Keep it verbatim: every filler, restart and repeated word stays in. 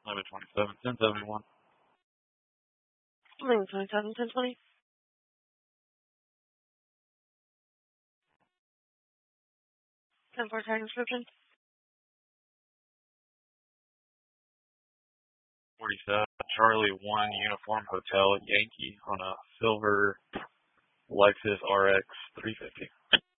eleven twenty-seven, ten seventy-one. eleven twenty-seven, ten twenty. ten four tag description. forty-seven, Charlie one, Uniform Hotel, Yankee on a silver Lexus R X three fifty.